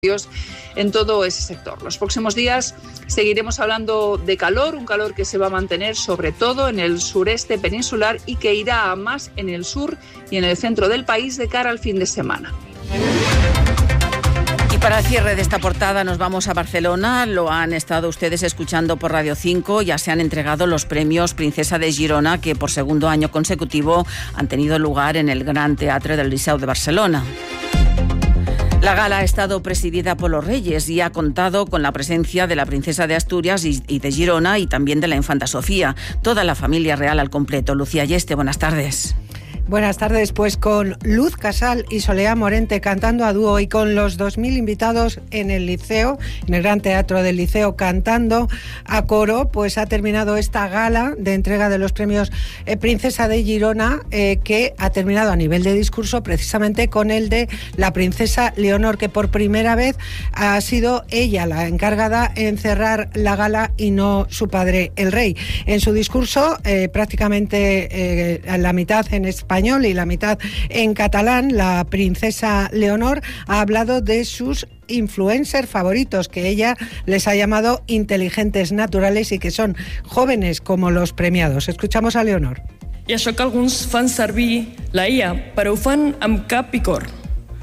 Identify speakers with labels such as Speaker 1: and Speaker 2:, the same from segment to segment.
Speaker 1: en todo ese sector. Los próximos días seguiremos hablando de calor, un calor que se va a mantener sobre todo en el sureste peninsular y que irá a más en el sur y en el centro del país de cara al fin de semana.
Speaker 2: Y para el cierre de esta portada nos vamos a Barcelona. Lo han estado ustedes escuchando por Radio 5. Ya se han entregado los premios Princesa de Girona, que por segundo año consecutivo han tenido lugar en el Gran Teatre del Liceu de Barcelona. La gala ha estado presidida por los Reyes y ha contado con la presencia de la princesa de Asturias y de Girona y también de la infanta Sofía. Toda la familia real al completo. Lucía Yeste, buenas tardes.
Speaker 3: Buenas tardes, pues con Luz Casal y Soleá Morente cantando a dúo y con los 2.000 invitados en el Liceo, en el Gran Teatro del Liceo, cantando a coro, pues ha terminado esta gala de entrega de los premios Princesa de Girona, que ha terminado a nivel de discurso precisamente con el de la princesa Leonor, que por primera vez ha sido ella la encargada en cerrar la gala y no su padre, el rey. En su discurso, prácticamente la mitad en español y la mitad en catalán, la princesa Leonor ha hablado de sus influencers favoritos, que ella les ha llamado inteligentes naturales y que son jóvenes como los premiados. Escuchamos a Leonor.
Speaker 4: I això que alguns fan servir la IA, però ho fan amb cap i cor.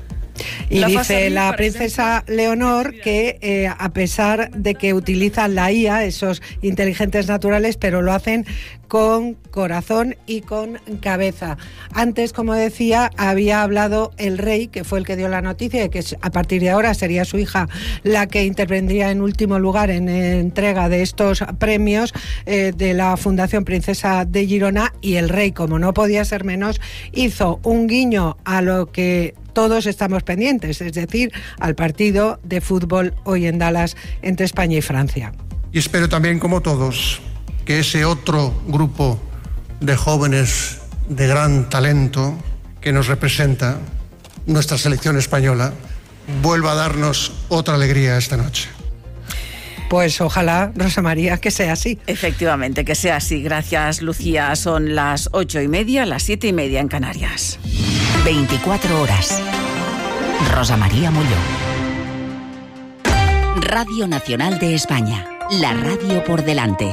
Speaker 3: Y dice la princesa Leonor que a pesar de que utilizan la IA, esos inteligentes naturales, pero lo hacen con corazón y con cabeza. Antes, como decía, había hablado el rey, que fue el que dio la noticia de que a partir de ahora sería su hija la que intervendría en último lugar en entrega de estos premios de la Fundación Princesa de Girona, y el rey, como no podía ser menos, hizo un guiño a lo que todos estamos pendientes, es decir, al partido de fútbol hoy en Dallas entre España y Francia.
Speaker 5: Y espero también, como todos, que ese otro grupo de jóvenes de gran talento que nos representa, nuestra selección española, vuelva a darnos otra alegría esta noche.
Speaker 3: Pues ojalá, Rosa María, que sea así.
Speaker 2: Efectivamente, que sea así. Gracias, Lucía. Son las 8:30, las 7:30 en Canarias.
Speaker 6: 24 horas. Rosa María Molló. Radio Nacional de España. La radio por delante.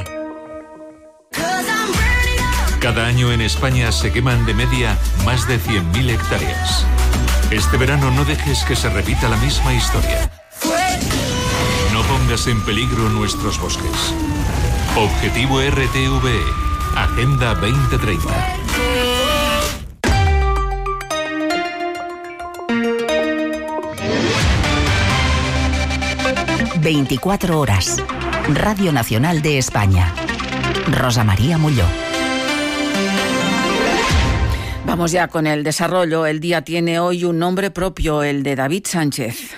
Speaker 7: Cada año en España se queman de media más de 100.000 hectáreas. Este verano no dejes que se repita la misma historia. No pongas en peligro nuestros bosques. Objetivo RTVE. Agenda 2030.
Speaker 6: ...24 horas. Radio Nacional de España. Rosa María Molló.
Speaker 2: Vamos ya con el desarrollo. El día tiene hoy un nombre propio, el de David Sánchez.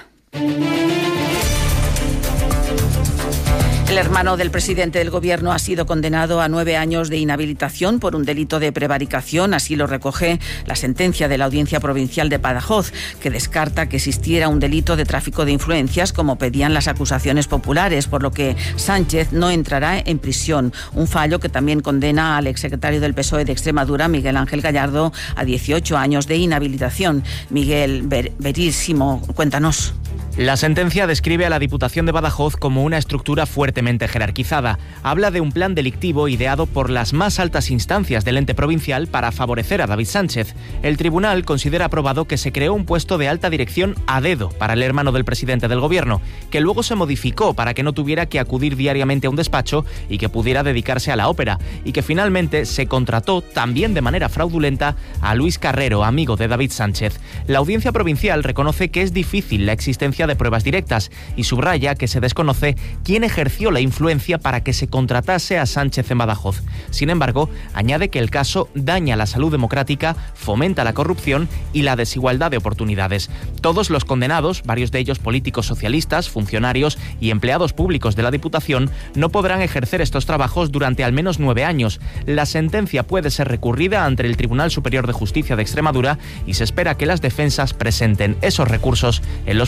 Speaker 2: El hermano del presidente del Gobierno ha sido condenado a 9 años de inhabilitación por un delito de prevaricación. Así lo recoge la sentencia de la Audiencia Provincial de Badajoz, que descarta que existiera un delito de tráfico de influencias, como pedían las acusaciones populares, por lo que Sánchez no entrará en prisión. Un fallo que también condena al exsecretario del PSOE de Extremadura, Miguel Ángel Gallardo, a 18 años de inhabilitación. Miguel Verísimo, cuéntanos.
Speaker 8: La sentencia describe a la Diputación de Badajoz como una estructura fuertemente jerarquizada. Habla de un plan delictivo ideado por las más altas instancias del ente provincial para favorecer a David Sánchez. El tribunal considera aprobado que se creó un puesto de alta dirección a dedo para el hermano del presidente del Gobierno, que luego se modificó para que no tuviera que acudir diariamente a un despacho y que pudiera dedicarse a la ópera, y que finalmente se contrató también de manera fraudulenta a Luis Carrero, amigo de David Sánchez. La Audiencia Provincial reconoce que es difícil la existencia de pruebas directas y subraya que se desconoce quién ejerció la influencia para que se contratase a Sánchez en Badajoz. Sin embargo, añade que el caso daña la salud democrática, fomenta la corrupción y la desigualdad de oportunidades. Todos los condenados, varios de ellos políticos socialistas, funcionarios y empleados públicos de la Diputación, no podrán ejercer estos trabajos durante al menos 9 años. La sentencia puede ser recurrida ante el Tribunal Superior de Justicia de Extremadura y se espera que las defensas presenten esos recursos en los próximos días.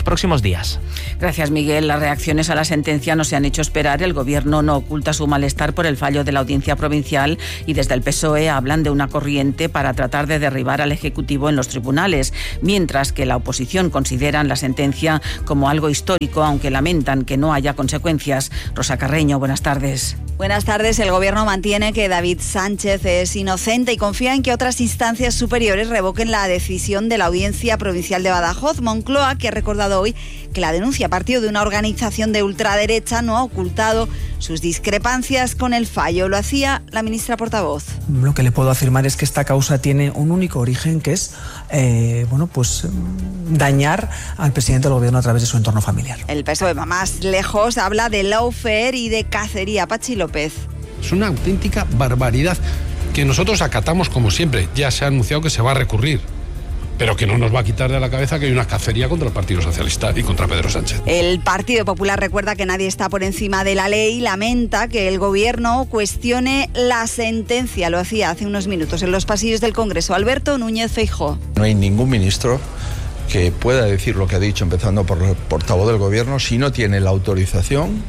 Speaker 8: días.
Speaker 2: Gracias, Miguel. Las reacciones a la sentencia no se han hecho esperar. El Gobierno no oculta su malestar por el fallo de la Audiencia Provincial y desde el PSOE hablan de una corriente para tratar de derribar al Ejecutivo en los tribunales, mientras que la oposición consideran la sentencia como algo histórico, aunque lamentan que no haya consecuencias. Rosa Carreño, buenas tardes.
Speaker 9: Buenas tardes. El Gobierno mantiene que David Sánchez es inocente y confía en que otras instancias superiores revoquen la decisión de la Audiencia Provincial de Badajoz. Moncloa, que ha recordado hoy que la denuncia partió de una organización de ultraderecha, no ha ocultado sus discrepancias con el fallo. Lo hacía la ministra portavoz.
Speaker 10: Lo que le puedo afirmar es que esta causa tiene un único origen, que es dañar al presidente del Gobierno a través de su entorno familiar.
Speaker 9: El PSOE va más lejos, habla de lawfare y de cacería. Pachi López.
Speaker 11: Es una auténtica barbaridad que nosotros acatamos como siempre. Ya se ha anunciado que se va a recurrir, pero que no nos va a quitar de la cabeza que hay una cacería contra el Partido Socialista y contra Pedro Sánchez.
Speaker 9: El Partido Popular recuerda que nadie está por encima de la ley y lamenta que el Gobierno cuestione la sentencia. Lo hacía hace unos minutos en los pasillos del Congreso. Alberto Núñez Feijóo.
Speaker 12: No hay ningún ministro que pueda decir lo que ha dicho, empezando por el portavoz del Gobierno, si no tiene la autorización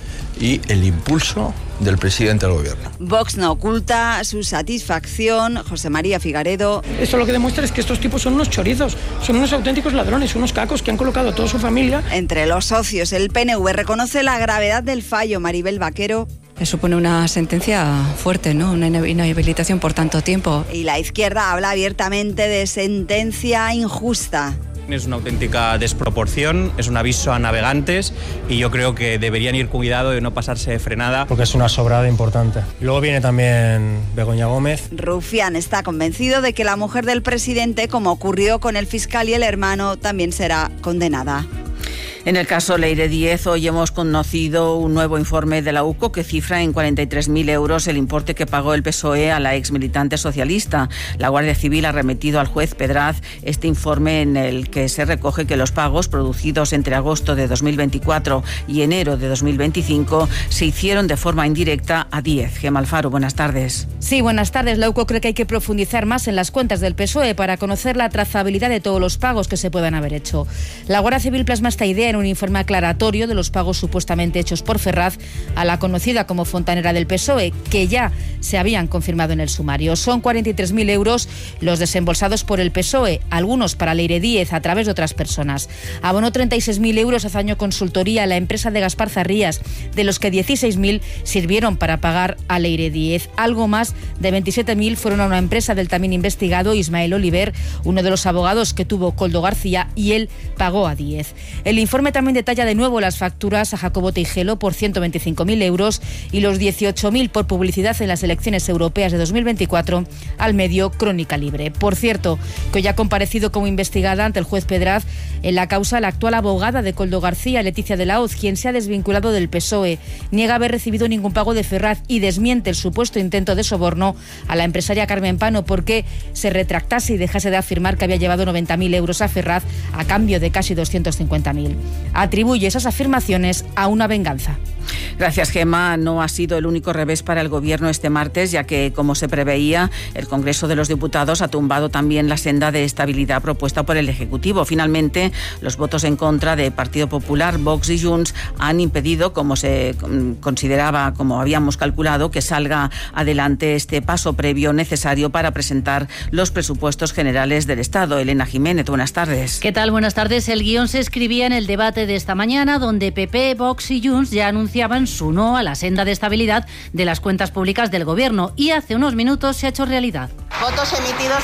Speaker 12: y el impulso del presidente del Gobierno.
Speaker 9: Vox no oculta su satisfacción. José María Figaredo.
Speaker 13: Esto lo que demuestra es que estos tipos son unos chorizos, son unos auténticos ladrones, unos cacos que han colocado a toda su familia.
Speaker 9: Entre los socios, el PNV reconoce la gravedad del fallo. Maribel Vaquero.
Speaker 14: Supone una sentencia fuerte, ¿no? Una inhabilitación por tanto tiempo.
Speaker 9: Y la izquierda habla abiertamente de sentencia injusta.
Speaker 15: Es una auténtica desproporción, es un aviso a navegantes y yo creo que deberían ir con cuidado de no pasarse de frenada.
Speaker 16: Porque es una sobrada importante. Luego viene también Begoña Gómez.
Speaker 9: Rufián está convencido de que la mujer del presidente, como ocurrió con el fiscal y el hermano, también será condenada.
Speaker 2: En el caso Leire Díez, hoy hemos conocido un nuevo informe de la UCO que cifra en 43.000 euros el importe que pagó el PSOE a la exmilitante socialista. La Guardia Civil ha remitido al juez Pedraz este informe en el que se recoge que los pagos producidos entre agosto de 2024 y enero de 2025 se hicieron de forma indirecta a Díez. Gemma Alfaro, buenas tardes.
Speaker 17: Sí, buenas tardes. La UCO cree que hay que profundizar más en las cuentas del PSOE para conocer la trazabilidad de todos los pagos que se puedan haber hecho. La Guardia Civil plasma esta idea en un informe aclaratorio de los pagos supuestamente hechos por Ferraz a la conocida como fontanera del PSOE, que ya se habían confirmado en el sumario. Son 43.000 euros los desembolsados por el PSOE, algunos para Leire Díez a través de otras personas. Abonó 36.000 euros hace año consultoría a la empresa de Gaspar Zarrías, de los que 16.000 sirvieron para pagar a Leire Díez. Algo más de 27.000 fueron a una empresa del también investigado Ismael Oliver, uno de los abogados que tuvo Koldo García, y él pagó a Díez. El informe también detalla de nuevo las facturas a Jacobo Teijelo por 125.000 euros y los 18.000 por publicidad en las elecciones europeas de 2024 al medio Crónica Libre. Por cierto, que hoy ha comparecido como investigada ante el juez Pedraz en la causa la actual abogada de Koldo García, Leticia de la Hoz, quien se ha desvinculado del PSOE, niega haber recibido ningún pago de Ferraz y desmiente el supuesto intento de soborno a la empresaria Carmen Pano porque se retractase y dejase de afirmar que había llevado 90.000 euros a Ferraz a cambio de casi 250.000. Atribuye esas afirmaciones a una venganza.
Speaker 2: Gracias, Gemma. No ha sido el único revés para el Gobierno este martes, ya que, como se preveía, el Congreso de los Diputados ha tumbado también la senda de estabilidad propuesta por el Ejecutivo. Finalmente, los votos en contra de Partido Popular, Vox y Junts han impedido, como se consideraba, como habíamos calculado, que salga adelante este paso previo necesario para presentar los presupuestos generales del Estado. Elena Jiménez, buenas tardes.
Speaker 18: ¿Qué tal? Buenas tardes. El guión se escribía en el debate de esta mañana, donde PP, Vox y Junts ya anunciaban su no a la senda de estabilidad de las cuentas públicas del Gobierno, y hace unos minutos se ha hecho realidad.
Speaker 19: Votos emitidos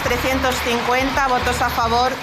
Speaker 19: 350, votos a favor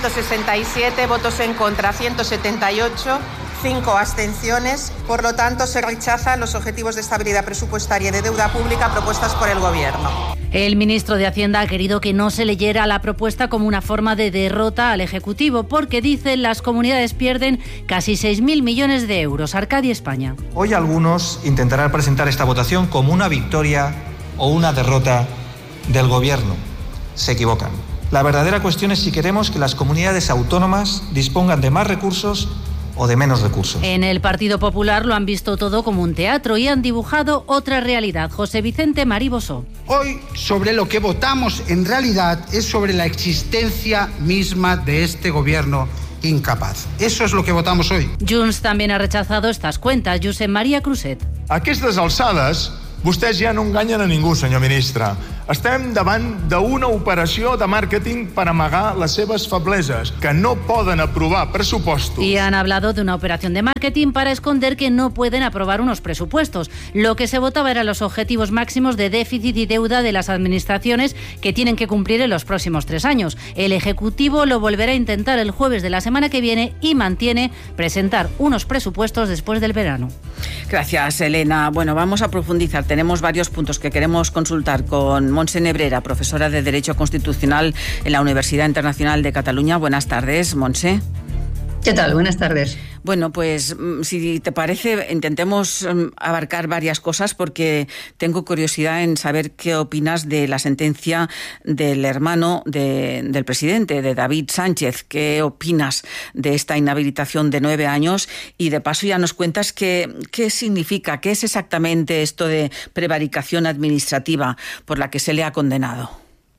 Speaker 19: 167, votos en contra 178, 5 abstenciones. Por lo tanto, se rechazan los objetivos de estabilidad presupuestaria y de deuda pública propuestas por el Gobierno.
Speaker 18: El ministro de Hacienda ha querido que no se leyera la propuesta como una forma de derrota al Ejecutivo, porque, dice, las comunidades pierden casi 6.000 millones de euros. Arcadia, España.
Speaker 20: Hoy algunos intentarán presentar esta votación como una victoria o una derrota del Gobierno. Se equivocan. La verdadera cuestión es si queremos que las comunidades autónomas dispongan de más recursos o de menos recursos.
Speaker 18: En el Partido Popular lo han visto todo como un teatro y han dibujado otra realidad. José Vicente Maribosó.
Speaker 21: Hoy, sobre lo que votamos en realidad es sobre la existencia misma de este Gobierno incapaz. Eso es lo que votamos hoy.
Speaker 18: Junts también ha rechazado estas cuentas. Josep Maria Cruzet.
Speaker 22: A aquestes alçades, vostès ja no enganyen a ningú, senyor ministre. Estem davant d'una operació de màrqueting per amagar les seves febleses, que no poden aprovar pressupostos.
Speaker 18: Y han hablado de una operación de marketing para esconder que no pueden aprobar unos presupuestos. Lo que se votaba eran los objetivos máximos de déficit y deuda de las administraciones que tienen que cumplir en los próximos 3 años. El Ejecutivo lo volverá a intentar el jueves de la semana que viene y mantiene presentar unos presupuestos después del verano.
Speaker 2: Gracias, Elena. Bueno, vamos a profundizar. Tenemos varios puntos que queremos consultar con Montse Nebrera, profesora de Derecho Constitucional en la Universidad Internacional de Cataluña. Buenas tardes, Montse.
Speaker 23: ¿Qué tal? Buenas tardes.
Speaker 2: Bueno, pues si te parece, intentemos abarcar varias cosas porque tengo curiosidad en saber qué opinas de la sentencia del hermano del presidente, de David Sánchez. ¿Qué opinas de esta inhabilitación de 9 años? Y de paso ya nos cuentas qué significa, qué es exactamente esto de prevaricación administrativa por la que se le ha condenado.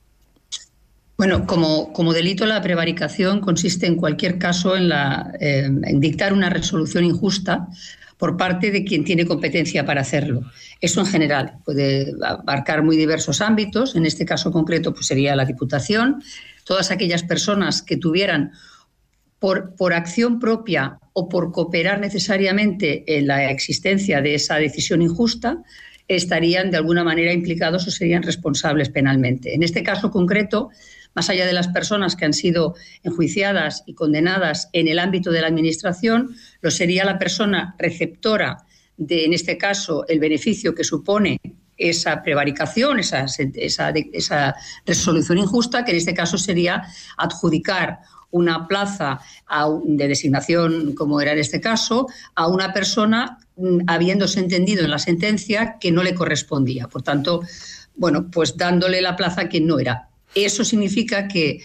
Speaker 23: Bueno, como delito, la prevaricación consiste en cualquier caso en dictar una resolución injusta por parte de quien tiene competencia para hacerlo. Eso en general puede abarcar muy diversos ámbitos. En este caso concreto pues sería la Diputación. Todas aquellas personas que tuvieran por acción propia o por cooperar necesariamente en la existencia de esa decisión injusta estarían de alguna manera implicados o serían responsables penalmente. En este caso concreto, más allá de las personas que han sido enjuiciadas y condenadas en el ámbito de la Administración, lo sería la persona receptora de, en este caso, el beneficio que supone esa prevaricación, esa resolución injusta, que en este caso sería adjudicar una plaza de designación, como era en este caso, a una persona habiéndose entendido en la sentencia que no le correspondía. Por tanto, bueno, pues dándole la plaza a quien no era. Eso significa que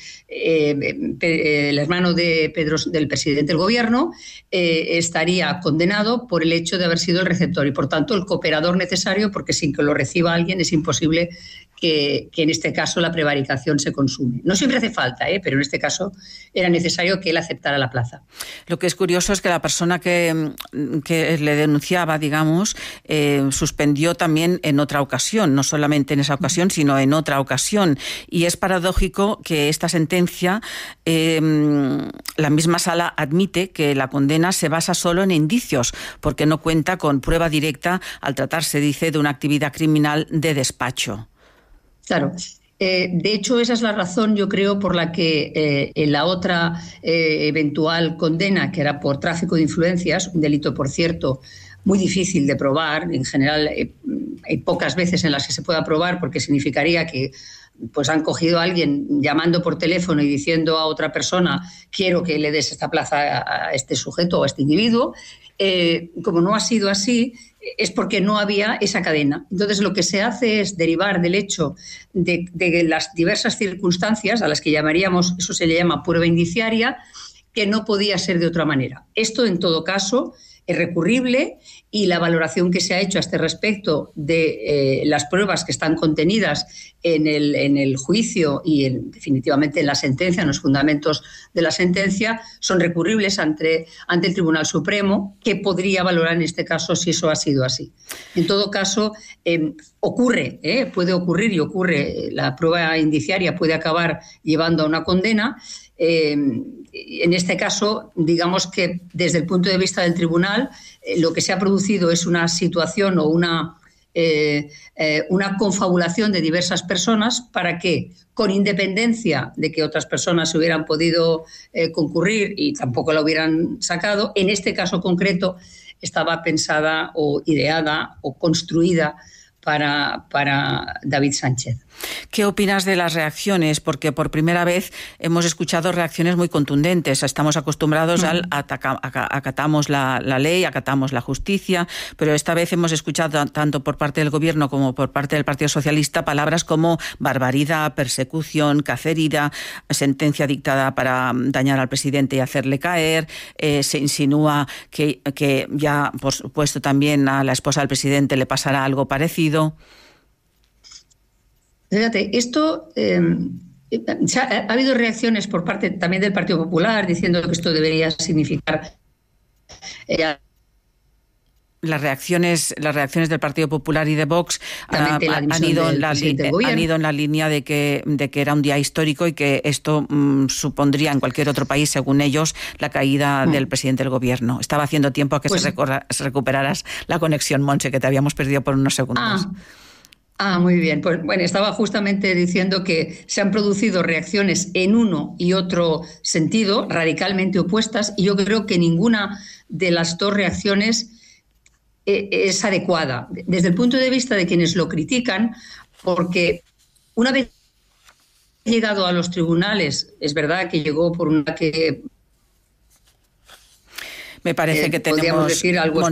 Speaker 23: el hermano del presidente del Gobierno estaría condenado por el hecho de haber sido el receptor y, por tanto, el cooperador necesario, porque sin que lo reciba alguien es imposible que en este caso la prevaricación se consume. No siempre hace falta, pero en este caso era necesario que él aceptara la plaza.
Speaker 2: Lo que es curioso es que la persona que le denunciaba, digamos, suspendió también en otra ocasión, no solamente en esa ocasión, sino en otra ocasión. Y es paradójico que esta sentencia, la misma sala admite que la condena se basa solo en indicios, porque no cuenta con prueba directa al tratarse, dice, de una actividad criminal de despacho.
Speaker 23: Claro. De hecho, esa es la razón, yo creo, por la que en la otra eventual condena, que era por tráfico de influencias, un delito, por cierto, muy difícil de probar. En general, hay pocas veces en las que se pueda probar porque significaría que pues han cogido a alguien llamando por teléfono y diciendo a otra persona quiero que le des esta plaza a este sujeto o a este individuo. Como no ha sido así, es porque no había esa cadena. Entonces, lo que se hace es derivar del hecho de las diversas circunstancias a las que llamaríamos, eso se le llama prueba indiciaria, que no podía ser de otra manera. Esto, en todo caso, es recurrible y la valoración que se ha hecho a este respecto de las pruebas que están contenidas en el juicio y definitivamente en la sentencia, en los fundamentos de la sentencia, son recurribles ante el Tribunal Supremo, que podría valorar en este caso si eso ha sido así. En todo caso, puede ocurrir y ocurre, la prueba indiciaria puede acabar llevando a una condena. En este caso, digamos que desde el punto de vista del tribunal, lo que se ha producido es una situación o una confabulación de diversas personas para que, con independencia de que otras personas hubieran podido concurrir y tampoco la hubieran sacado, en este caso concreto estaba pensada o ideada o construida para David Sánchez.
Speaker 2: ¿Qué opinas de las reacciones? Porque por primera vez hemos escuchado reacciones muy contundentes. Estamos acostumbrados al acatamos la ley, acatamos la justicia, pero esta vez hemos escuchado tanto por parte del Gobierno como por parte del Partido Socialista palabras como barbaridad, persecución, cacería, sentencia dictada para dañar al presidente y hacerle caer. Se insinúa que ya, por supuesto, también a la esposa del presidente le pasará algo parecido.
Speaker 23: Fíjate, esto ha habido reacciones por parte también del Partido Popular diciendo que esto debería significar...
Speaker 2: Las reacciones del Partido Popular y de Vox han ido en la línea de que era un día histórico y que esto supondría en cualquier otro país, según ellos, la caída del presidente del gobierno. Estaba haciendo tiempo a que se recuperaras la conexión, Montse, que te habíamos perdido por unos segundos.
Speaker 23: Muy bien. Pues bueno, estaba justamente diciendo que se han producido reacciones en uno y otro sentido, radicalmente opuestas, y yo creo que ninguna de las dos reacciones es adecuada desde el punto de vista de quienes lo critican, porque una vez llegado a los tribunales, es verdad que llegó por una que...
Speaker 2: Me parece que tenemos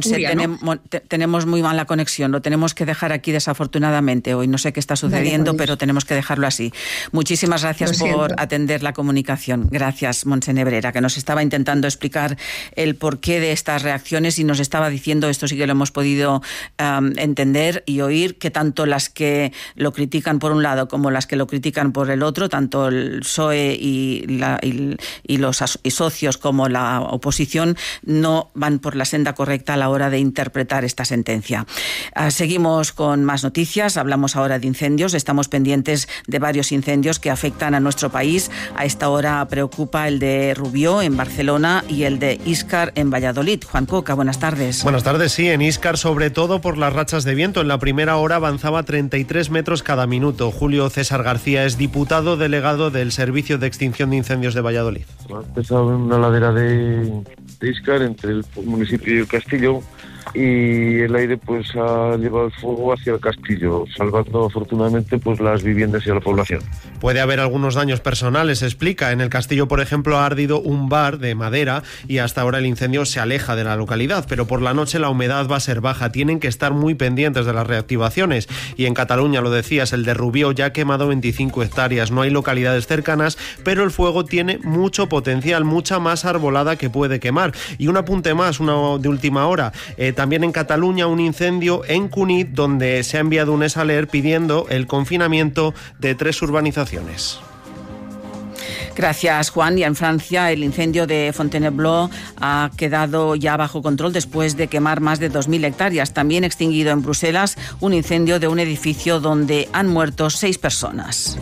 Speaker 2: muy mala conexión. Lo tenemos que dejar aquí desafortunadamente hoy. No sé qué está sucediendo, pero tenemos que dejarlo así. Muchísimas gracias por atender la comunicación. Gracias, Montse Nebrera, que nos estaba intentando explicar el porqué de estas reacciones y nos estaba diciendo, esto sí que lo hemos podido entender y oír, que tanto las que lo critican por un lado como las que lo critican por el otro, tanto el PSOE y los socios como la oposición, no van por la senda correcta a la hora de interpretar esta sentencia. Seguimos con más noticias. Hablamos ahora de incendios. Estamos pendientes de varios incendios que afectan a nuestro país. A esta hora preocupa el de Rubió, en Barcelona, y el de Íscar, en Valladolid. Juan Coca, buenas tardes.
Speaker 1: Buenas tardes, sí. En Íscar, sobre todo por las rachas de viento. En la primera hora avanzaba 33 metros cada minuto. Julio César García es diputado delegado del Servicio de Extinción de Incendios de Valladolid.
Speaker 4: Ha empezado en una ladera de Íscar, entre el municipio y el castillo, y el aire pues ha llevado el fuego hacia el castillo, salvando afortunadamente pues las viviendas y a la población.
Speaker 1: Puede haber algunos daños personales, se explica. En el castillo, por ejemplo, ha ardido un bar de madera y hasta ahora el incendio se aleja de la localidad, pero por la noche la humedad va a ser baja. Tienen que estar muy pendientes de las reactivaciones. Y en Cataluña, lo decías, el de Rubió ya ha quemado 25 hectáreas. No hay localidades cercanas, pero el fuego tiene mucho potencial, mucha más arbolada que puede quemar. Y un apunte más, uno de última hora. También en Cataluña, un incendio en Cunit, donde se ha enviado un SALER pidiendo el confinamiento de 3 urbanizaciones.
Speaker 2: Gracias, Juan. Y en Francia, el incendio de Fontainebleau ha quedado ya bajo control después de quemar más de 2.000 hectáreas. También extinguido en Bruselas un incendio de un edificio donde han muerto 6 personas.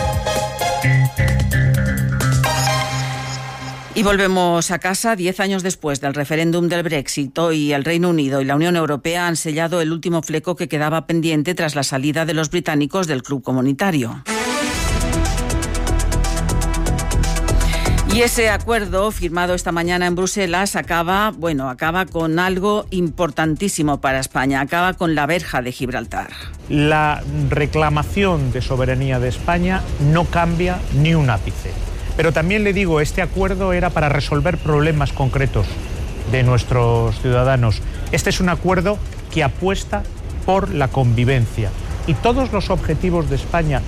Speaker 2: Y volvemos a casa. 10 años después del referéndum del Brexit, hoy el Reino Unido y la Unión Europea han sellado el último fleco que quedaba pendiente tras la salida de los británicos del club comunitario. Y ese acuerdo firmado esta mañana en Bruselas acaba con algo importantísimo para España, acaba con la verja de Gibraltar.
Speaker 5: La reclamación de soberanía de España no cambia ni un ápice. Pero también le digo, este acuerdo era para resolver problemas concretos de nuestros ciudadanos. Este es un acuerdo que apuesta por la convivencia. Y todos los objetivos de España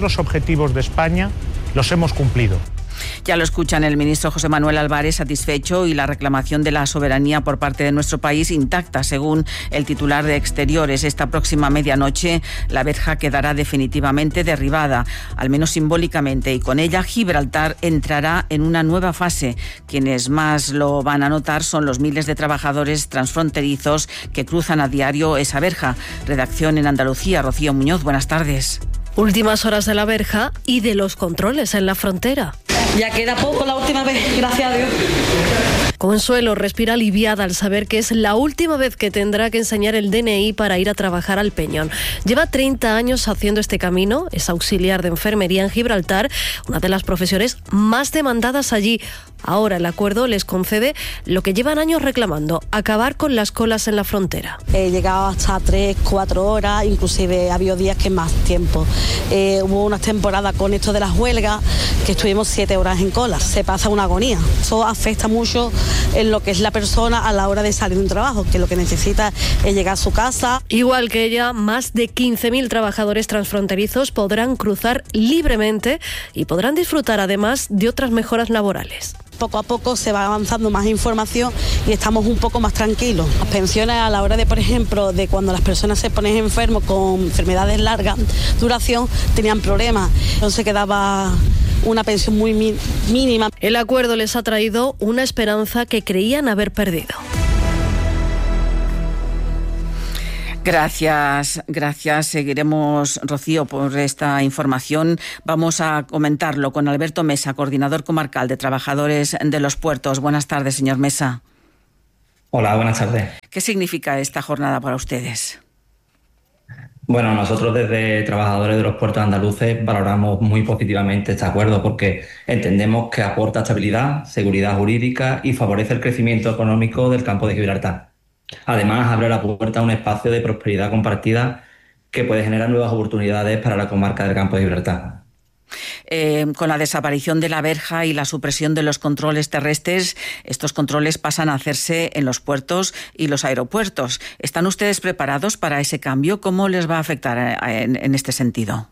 Speaker 5: los hemos cumplido.
Speaker 2: Ya lo escuchan, el ministro José Manuel Álvarez satisfecho y la reclamación de la soberanía por parte de nuestro país intacta, según el titular de Exteriores. Esta próxima medianoche la verja quedará definitivamente derribada, al menos simbólicamente, y con ella Gibraltar entrará en una nueva fase. Quienes más lo van a notar son los miles de trabajadores transfronterizos que cruzan a diario esa verja. Redacción en Andalucía, Rocío Muñoz, buenas tardes.
Speaker 24: Últimas horas de la verja y de los controles en la frontera.
Speaker 25: Ya queda poco la última vez, gracias a Dios.
Speaker 24: Consuelo respira aliviada al saber que es la última vez que tendrá que enseñar el DNI para ir a trabajar al Peñón. Lleva 30 años haciendo este camino, es auxiliar de enfermería en Gibraltar, una de las profesiones más demandadas allí. Ahora el acuerdo les concede lo que llevan años reclamando, acabar con las colas en la frontera.
Speaker 25: He llegado hasta 3-4 horas, inclusive ha habido días que más tiempo. Hubo unas temporadas con esto de las huelgas que estuvimos 7 horas en cola. Se pasa una agonía. Eso afecta mucho en lo que es la persona a la hora de salir de un trabajo, que lo que necesita es llegar a su casa.
Speaker 24: Igual que ella, más de 15.000 trabajadores transfronterizos podrán cruzar libremente y podrán disfrutar además de otras mejoras laborales.
Speaker 25: Poco a poco se va avanzando más información y estamos un poco más tranquilos. Las pensiones a la hora de, por ejemplo, de cuando las personas se ponen enfermos con enfermedades largas duración, tenían problemas. Entonces quedaba una pensión muy mínima.
Speaker 24: El acuerdo les ha traído una esperanza que creían haber perdido.
Speaker 2: Gracias. Seguiremos, Rocío, por esta información. Vamos a comentarlo con Alberto Mesa, coordinador comarcal de trabajadores de los puertos. Buenas tardes, señor Mesa.
Speaker 3: Hola, buenas tardes.
Speaker 2: ¿Qué significa esta jornada para ustedes?
Speaker 3: Bueno, nosotros desde Trabajadores de los Puertos Andaluces valoramos muy positivamente este acuerdo porque entendemos que aporta estabilidad, seguridad jurídica y favorece el crecimiento económico del campo de Gibraltar. Además, abre la puerta a un espacio de prosperidad compartida que puede generar nuevas oportunidades para la comarca del campo de Gibraltar.
Speaker 2: Con la desaparición de la verja y la supresión de los controles terrestres, estos controles pasan a hacerse en los puertos y los aeropuertos. ¿Están ustedes preparados para ese cambio? ¿Cómo les va a afectar en este sentido?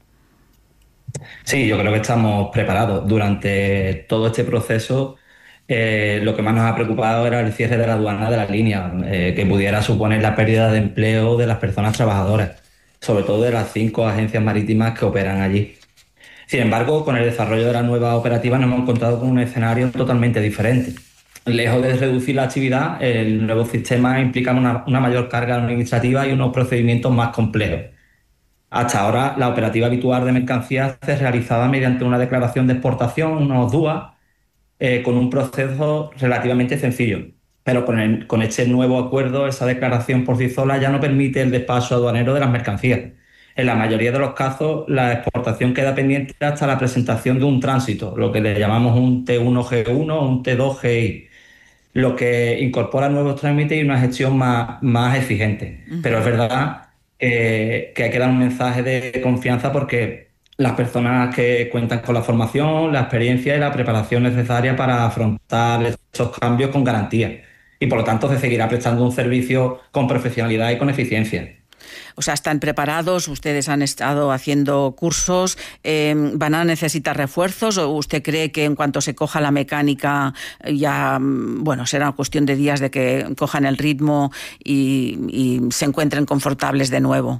Speaker 3: Sí, yo creo que estamos preparados. Durante todo este proceso, lo que más nos ha preocupado era el cierre de la aduana de la línea, que pudiera suponer la pérdida de empleo de las personas trabajadoras, sobre todo de las 5 agencias marítimas que operan allí. Sin embargo, con el desarrollo de la nueva operativa nos hemos encontrado con un escenario totalmente diferente. Lejos de reducir la actividad, el nuevo sistema implica una mayor carga administrativa y unos procedimientos más complejos. Hasta ahora, la operativa habitual de mercancías se realizaba mediante una declaración de exportación, unos DUA, con un proceso relativamente sencillo. Pero con este nuevo acuerdo, esa declaración por sí sola ya no permite el despacho aduanero de las mercancías. En la mayoría de los casos, la exportación queda pendiente hasta la presentación de un tránsito, lo que le llamamos un T1G1 o un T2GI, lo que incorpora nuevos trámites y una gestión más exigente. Pero es verdad que hay que dar un mensaje de confianza porque las personas que cuentan con la formación, la experiencia y la preparación necesaria para afrontar estos cambios con garantía. Y por lo tanto se seguirá prestando un servicio con profesionalidad y con eficiencia.
Speaker 2: O sea, están preparados, ustedes han estado haciendo cursos, ¿van a necesitar refuerzos o usted cree que en cuanto se coja la mecánica ya, bueno, será cuestión de días de que cojan el ritmo y se encuentren confortables de nuevo?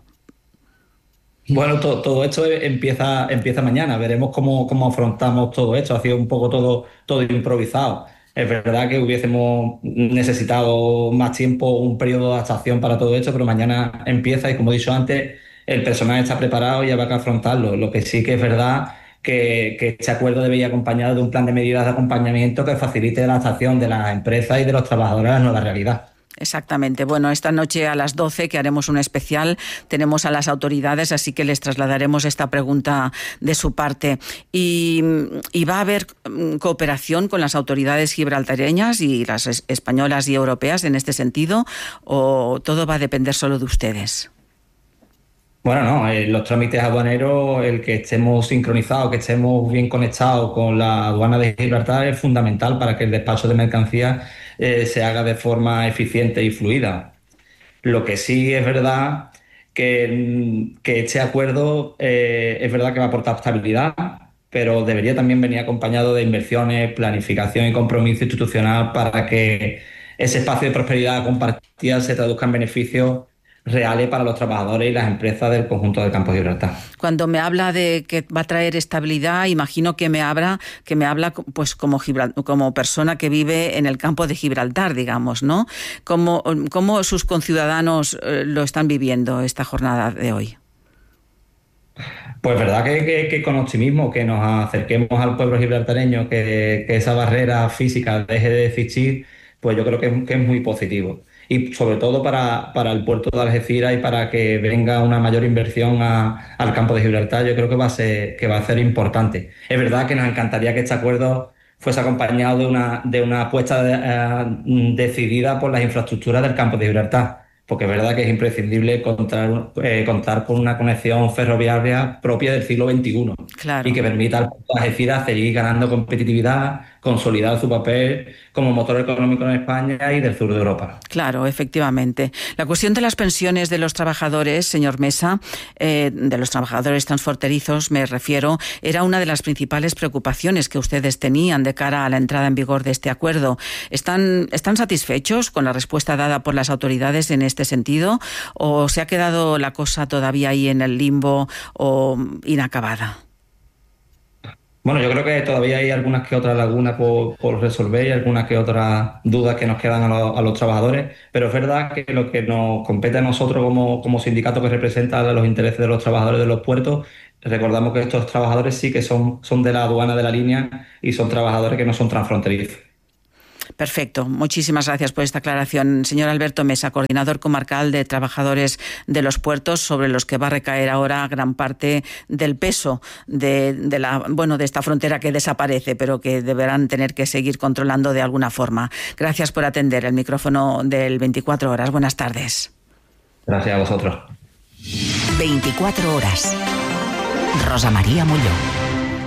Speaker 3: Bueno, todo esto empieza mañana, veremos cómo afrontamos todo esto, ha sido un poco todo improvisado. Es verdad que hubiésemos necesitado más tiempo, un periodo de adaptación para todo esto, pero mañana empieza y, como he dicho antes, el personal está preparado y habrá que afrontarlo. Lo que sí que es verdad que este acuerdo debe ir acompañado de un plan de medidas de acompañamiento que facilite la adaptación de las empresas y de los trabajadores a la nueva realidad.
Speaker 2: Exactamente. Bueno, esta noche a las 12, que haremos un especial, tenemos a las autoridades, así que les trasladaremos esta pregunta de su parte. ¿Y va a haber cooperación con las autoridades gibraltareñas y las españolas y europeas en este sentido, o todo va a depender solo de ustedes?
Speaker 3: Bueno, no, los trámites aduaneros, el que estemos sincronizados, que estemos bien conectados con la aduana de Gibraltar es fundamental para que el despacho de mercancías se haga de forma eficiente y fluida. Lo que sí es verdad que este acuerdo es verdad que va a aportar estabilidad, pero debería también venir acompañado de inversiones, planificación y compromiso institucional para que ese espacio de prosperidad compartida se traduzca en beneficios reales para los trabajadores y las empresas del conjunto del campo de Gibraltar.
Speaker 2: Cuando me habla de que va a traer estabilidad, imagino que me habla pues como persona que vive en el campo de Gibraltar, digamos, ¿no? ¿Cómo sus conciudadanos lo están viviendo esta jornada de hoy?
Speaker 3: Pues verdad que con optimismo, que nos acerquemos al pueblo gibraltareño, que esa barrera física deje de existir, pues yo creo que es muy positivo. Y sobre todo para el puerto de Algeciras y para que venga una mayor inversión al campo de Gibraltar, yo creo que va a ser importante. Es verdad que nos encantaría que este acuerdo fuese acompañado de una apuesta decidida por las infraestructuras del campo de Gibraltar, porque es verdad que es imprescindible contar con una conexión ferroviaria propia del siglo XXI. Claro. Y que permita al puerto de Algeciras seguir ganando competitividad, consolidar su papel como motor económico en España y del sur de Europa.
Speaker 2: Claro, efectivamente. La cuestión de las pensiones de los trabajadores, señor Mesa, de los trabajadores transfronterizos, me refiero, era una de las principales preocupaciones que ustedes tenían de cara a la entrada en vigor de este acuerdo. ¿Están satisfechos con la respuesta dada por las autoridades en este sentido, o se ha quedado la cosa todavía ahí en el limbo o inacabada?
Speaker 3: Bueno, yo creo que todavía hay algunas que otras lagunas por resolver y algunas que otras dudas que nos quedan a los trabajadores, pero es verdad que lo que nos compete a nosotros como sindicato que representa los intereses de los trabajadores de los puertos, recordamos que estos trabajadores sí que son de la aduana de la línea y son trabajadores que no son transfronterizos.
Speaker 2: Perfecto. Muchísimas gracias por esta aclaración. Señor Alberto Mesa, coordinador comarcal de trabajadores de los puertos, sobre los que va a recaer ahora gran parte del peso de esta frontera que desaparece, pero que deberán tener que seguir controlando de alguna forma. Gracias por atender el micrófono del 24 horas. Buenas tardes.
Speaker 3: Gracias a vosotros.
Speaker 6: 24 horas. Rosa María Molló.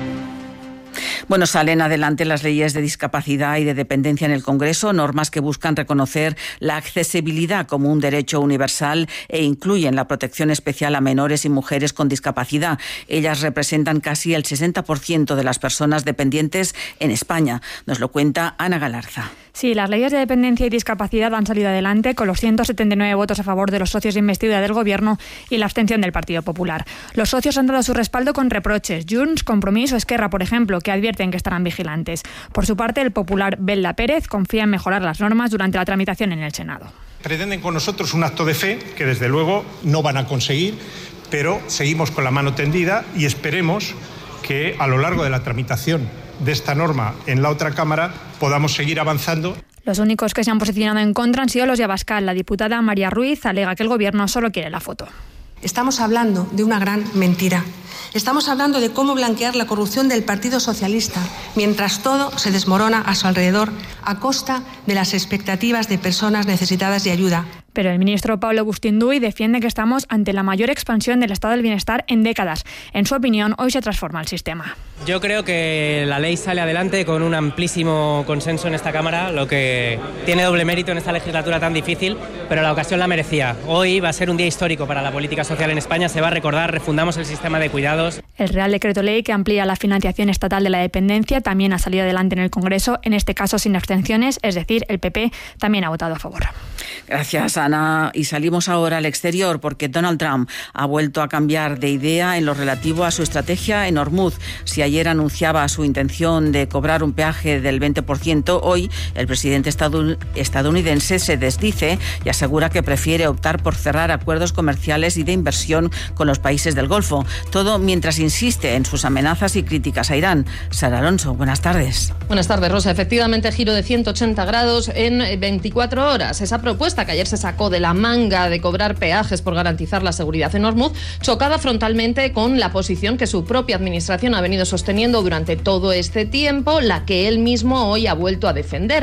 Speaker 2: Bueno, salen adelante las leyes de discapacidad y de dependencia en el Congreso, normas que buscan reconocer la accesibilidad como un derecho universal e incluyen la protección especial a menores y mujeres con discapacidad. Ellas representan casi el 60% de las personas dependientes en España. Nos lo cuenta Ana Galarza.
Speaker 7: Sí, las leyes de dependencia y discapacidad han salido adelante con los 179 votos a favor de los socios de investidura del Gobierno y la abstención del Partido Popular. Los socios han dado su respaldo con reproches. Junts, Compromís o Esquerra, por ejemplo, que advierten que estarán vigilantes. Por su parte, el popular Belda Pérez confía en mejorar las normas durante la tramitación en el Senado.
Speaker 21: Pretenden con nosotros un acto de fe que desde luego no van a conseguir, pero seguimos con la mano tendida y esperemos que a lo largo de la tramitación de esta norma en la otra Cámara podamos seguir avanzando.
Speaker 7: Los únicos que se han posicionado en contra han sido los de Abascal. La diputada María Ruiz alega que el Gobierno solo quiere la foto.
Speaker 8: Estamos hablando de una gran mentira. Estamos hablando de cómo blanquear la corrupción del Partido Socialista, mientras todo se desmorona a su alrededor a costa de las expectativas de personas necesitadas de ayuda.
Speaker 7: Pero el ministro Pablo Bustinduy defiende que estamos ante la mayor expansión del estado del bienestar en décadas. En su opinión, hoy se transforma el sistema.
Speaker 16: Yo creo que la ley sale adelante con un amplísimo consenso en esta Cámara, lo que tiene doble mérito en esta legislatura tan difícil, pero la ocasión la merecía. Hoy va a ser un día histórico para la política social en España, se va a recordar, refundamos el sistema de cuidados.
Speaker 7: El Real Decreto Ley que amplía la financiación estatal de la dependencia también ha salido adelante en el Congreso, en este caso sin abstenciones, es decir, el PP también ha votado a favor.
Speaker 2: Gracias, Ana. Y salimos ahora al exterior porque Donald Trump ha vuelto a cambiar de idea en lo relativo a su estrategia en Hormuz. Si ayer anunciaba su intención de cobrar un peaje del 20%, hoy el presidente estadounidense se desdice y asegura que prefiere optar por cerrar acuerdos comerciales y de inversión con los países del Golfo. Todo mientras insiste en sus amenazas y críticas a Irán. Sara Alonso, buenas tardes.
Speaker 10: Buenas tardes, Rosa. Efectivamente, giro de 180 grados en 24 horas. Esa propuesta que ayer se sacó de la manga de cobrar peajes por garantizar la seguridad en Hormuz chocaba frontalmente con la posición que su propia administración ha venido sosteniendo durante todo este tiempo, la que él mismo hoy ha vuelto a defender.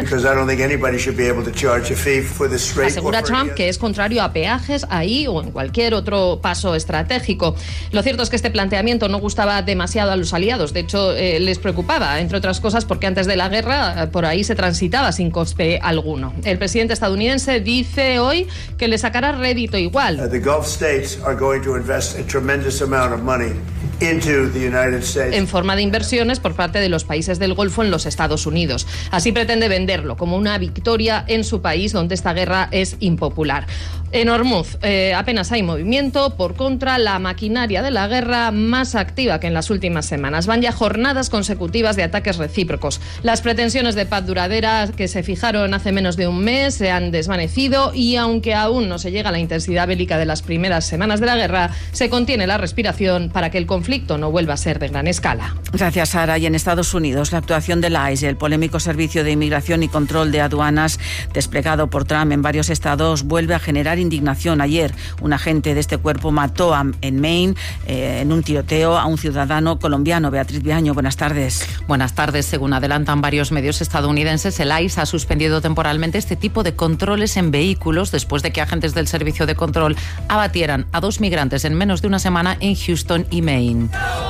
Speaker 10: Asegura Trump que es contrario a peajes ahí o en cualquier otro paso estratégico. Lo cierto es que este planteamiento no gustaba demasiado a los aliados, de hecho les preocupaba, entre otras cosas porque antes de la guerra por ahí se transitaba sin coste alguno. El presidente estadounidense dice hoy que le sacará rédito igual. En forma de inversiones por parte de los países del Golfo en los Estados Unidos. Así pretende venderlo como una victoria en su país donde esta guerra es impopular. En Hormuz apenas hay movimiento, por contra la maquinaria de la guerra más activa que en las últimas semanas. Van ya jornadas consecutivas de ataques recíprocos. Las pretensiones de paz duradera que se fijaron hace menos de un mes se han desvanecido y aunque aún no se llega a la intensidad bélica de las primeras semanas de la guerra, se contiene la respiración para que el conflicto no vuelva a ser de gran escala.
Speaker 2: Gracias, Sara. Y en Estados Unidos, la actuación del ICE, el polémico Servicio de Inmigración y Control de Aduanas desplegado por Trump en varios estados, vuelve a generar indignación. Ayer, un agente de este cuerpo mató en Maine, en un tiroteo, a un ciudadano colombiano. Beatriz Viaño, buenas tardes.
Speaker 11: Buenas tardes. Según adelantan varios medios estadounidenses, el ICE ha suspendido temporalmente este tipo de controles en vehículos después de que agentes del servicio de control abatieran a 2 migrantes en menos de una semana en Houston y Maine.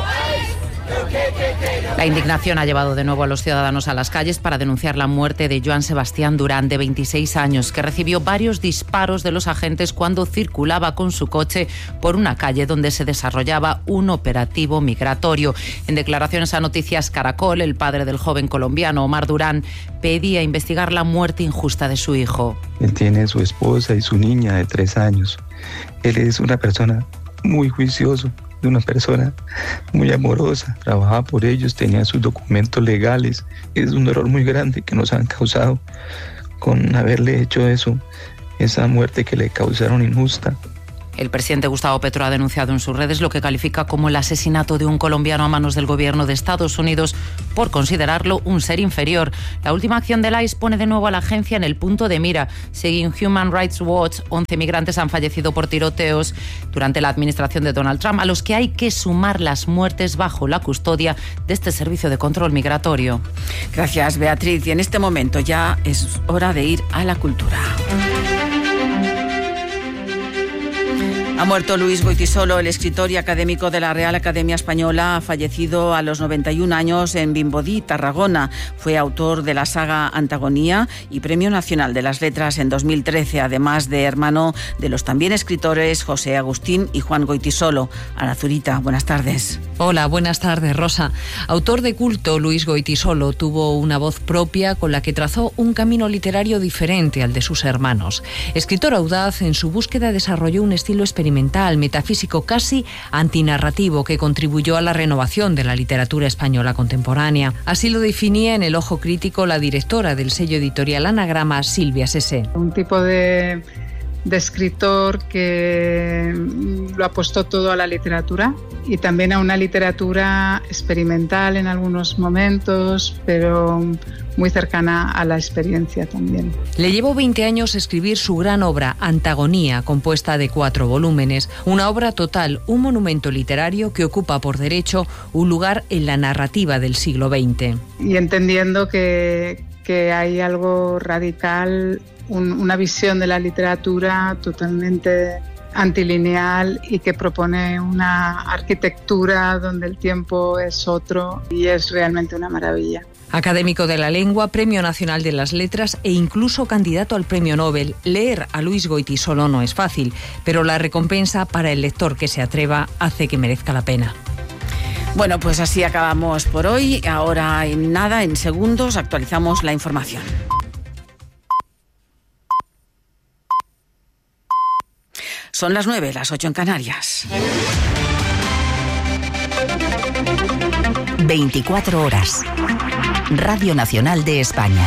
Speaker 11: La indignación ha llevado de nuevo a los ciudadanos a las calles para denunciar la muerte de Joan Sebastián Durán, de 26 años, que recibió varios disparos de los agentes cuando circulaba con su coche por una calle donde se desarrollaba un operativo migratorio. En declaraciones a Noticias Caracol, el padre del joven colombiano, Omar Durán, pedía investigar la muerte injusta de su hijo.
Speaker 26: Él tiene su esposa y su niña de 3 años. Él es una persona muy juicioso,
Speaker 9: de una persona muy amorosa, trabajaba por ellos, tenía sus documentos legales. Es un dolor muy grande que nos han causado con haberle hecho eso, esa muerte que le causaron injusta.
Speaker 11: El presidente Gustavo Petro ha denunciado en sus redes lo que califica como el asesinato de un colombiano a manos del gobierno de Estados Unidos por considerarlo un ser inferior. La última acción del ICE pone de nuevo a la agencia en el punto de mira. Según Human Rights Watch, 11 migrantes han fallecido por tiroteos durante la administración de Donald Trump, a los que hay que sumar las muertes bajo la custodia de este servicio de control migratorio.
Speaker 2: Gracias, Beatriz. Y en este momento ya es hora de ir a la cultura. Ha muerto Luis Goytisolo, el escritor y académico de la Real Academia Española, ha fallecido a los 91 años en Vimbodí, Tarragona. Fue autor de la saga Antagonía y Premio Nacional de las Letras en 2013, además de hermano de los también escritores José Agustín y Juan Goytisolo. Ana Zurita, buenas tardes.
Speaker 12: Hola, buenas tardes, Rosa. Autor de culto, Luis Goytisolo tuvo una voz propia con la que trazó un camino literario diferente al de sus hermanos. Escritor audaz, en su búsqueda desarrolló un estilo experimental, metafísico, casi antinarrativo, que contribuyó a la renovación de la literatura española contemporánea. Así lo definía en El Ojo Crítico la directora del sello editorial Anagrama, Silvia Sesé.
Speaker 13: Un tipo de escritor que lo apostó todo a la literatura y también a una literatura experimental en algunos momentos, pero muy cercana a la experiencia también.
Speaker 12: Le llevó 20 años escribir su gran obra, Antagonía, compuesta de 4 volúmenes. Una obra total, un monumento literario que ocupa por derecho un lugar en la narrativa del siglo XX.
Speaker 13: Y entendiendo que hay algo radical, una visión de la literatura totalmente antilineal y que propone una arquitectura donde el tiempo es otro y es realmente una maravilla.
Speaker 12: Académico de la lengua, Premio Nacional de las Letras e incluso candidato al Premio Nobel. Leer a Luis Goytisolo no es fácil, pero la recompensa para el lector que se atreva hace que merezca la pena.
Speaker 2: Bueno, pues así acabamos por hoy. Ahora en segundos, actualizamos la información. Son las 9, las 8 en Canarias.
Speaker 6: 24 horas. Radio Nacional de España.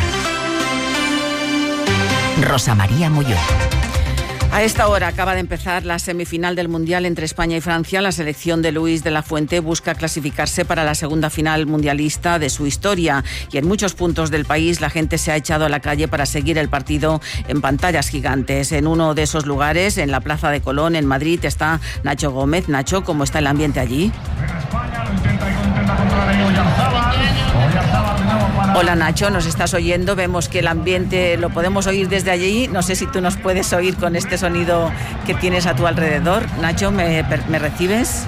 Speaker 6: Rosa María Molló.
Speaker 2: A esta hora acaba de empezar la semifinal del Mundial entre España y Francia. La selección de Luis de la Fuente busca clasificarse para la segunda final mundialista de su historia. Y en muchos puntos del país la gente se ha echado a la calle para seguir el partido en pantallas gigantes. En uno de esos lugares, en la Plaza de Colón, en Madrid, está Nacho Gómez. Nacho, ¿cómo está el ambiente allí? Hola Nacho, ¿nos estás oyendo? Vemos que el ambiente lo podemos oír desde allí. No sé si tú nos puedes oír con este sonido que tienes a tu alrededor. Nacho, ¿me recibes?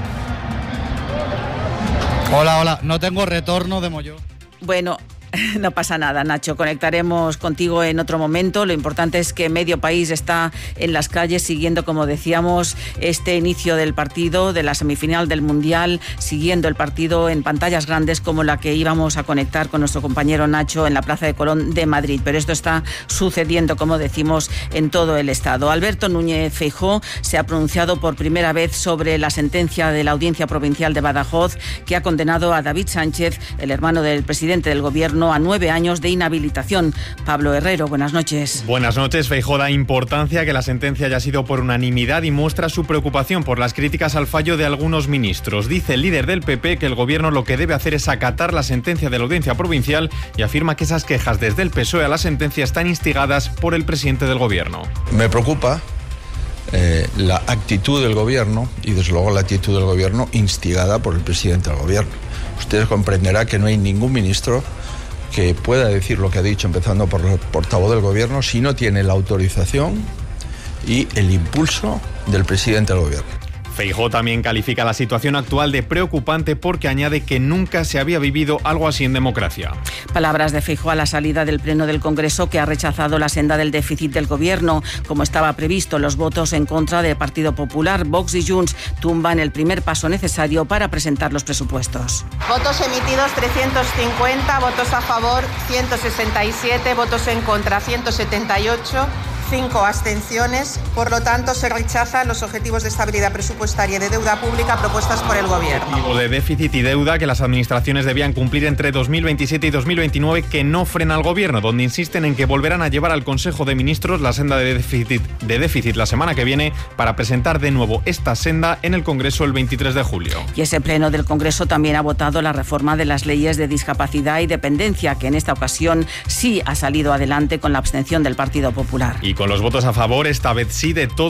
Speaker 14: Hola, no tengo retorno de Molló.
Speaker 2: Bueno, no pasa nada, Nacho, conectaremos contigo en otro momento. Lo importante es que medio país está en las calles siguiendo, como decíamos, este inicio del partido, de la semifinal del Mundial, siguiendo el partido en pantallas grandes como la que íbamos a conectar con nuestro compañero Nacho en la Plaza de Colón de Madrid. Pero esto está sucediendo, como decimos, en todo el Estado. Alberto Núñez Feijóo se ha pronunciado por primera vez sobre la sentencia de la Audiencia Provincial de Badajoz que ha condenado a David Sánchez, el hermano del presidente del Gobierno, a 9 años de inhabilitación. Pablo Herrero, buenas noches.
Speaker 15: Buenas noches. Feijóo da importancia a que la sentencia haya sido por unanimidad y muestra su preocupación por las críticas al fallo de algunos ministros. Dice el líder del PP que el Gobierno lo que debe hacer es acatar la sentencia de la Audiencia Provincial y afirma que esas quejas desde el PSOE a la sentencia están instigadas por el presidente del Gobierno.
Speaker 26: Me preocupa la actitud del Gobierno y desde luego la actitud del Gobierno instigada por el presidente del Gobierno. Ustedes comprenderán que no hay ningún ministro que pueda decir lo que ha dicho, empezando por el portavoz del Gobierno, si no tiene la autorización y el impulso del presidente del Gobierno.
Speaker 15: Feijóo también califica la situación actual de preocupante porque añade que nunca se había vivido algo así en democracia.
Speaker 2: Palabras de Feijóo a la salida del Pleno del Congreso, que ha rechazado la senda del déficit del Gobierno. Como estaba previsto, los votos en contra del Partido Popular, Vox y Junts tumban el primer paso necesario para presentar los presupuestos.
Speaker 19: Votos emitidos 350, votos a favor 167, votos en contra 178, 5 abstenciones. Por lo tanto, se rechazan los objetivos de estabilidad presupuestaria y de deuda pública propuestas por el Gobierno.
Speaker 15: De déficit y deuda que las administraciones debían cumplir entre 2027 y 2029 que no frena al Gobierno, donde insisten en que volverán a llevar al Consejo de Ministros la senda de déficit la semana que viene para presentar de nuevo esta senda en el Congreso el 23 de julio.
Speaker 2: Y ese pleno del Congreso también ha votado la reforma de las leyes de discapacidad y dependencia, que en esta ocasión sí ha salido adelante con la abstención del Partido Popular.
Speaker 15: Y con los votos a favor, esta vez sí, de todo